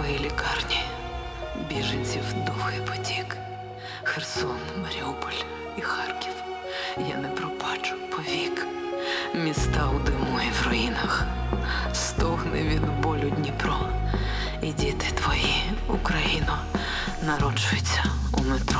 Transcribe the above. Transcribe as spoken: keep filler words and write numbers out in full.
твої лікарні, біженців довгий потік. Херсон, Маріуполь і Харків. Я не пробачу повік. Міста у диму і в руїнах. Стогне від болю Дніпро. І діти твої, Україно, народжуються